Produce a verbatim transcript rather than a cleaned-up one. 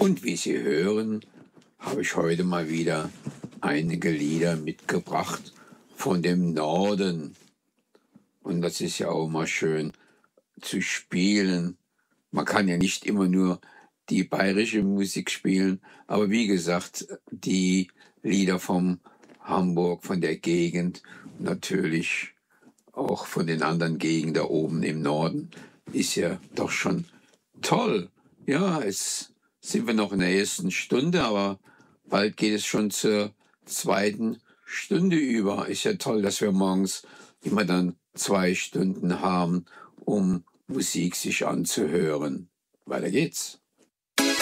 Und wie Sie hören, habe ich heute mal wieder einige Lieder mitgebracht von dem Norden. Und das ist ja auch mal schön zu spielen. Man kann ja nicht immer nur die bayerische Musik spielen, aber wie gesagt, die Lieder vom Hamburg, von der Gegend, natürlich auch von den anderen Gegenden da oben im Norden, ist ja doch schon toll. Ja, jetzt sind wir noch in der ersten Stunde, aber bald geht es schon zur zweiten Stunde über. Ist ja toll, dass wir morgens immer dann zwei Stunden haben, um Musik sich anzuhören. Weiter geht's.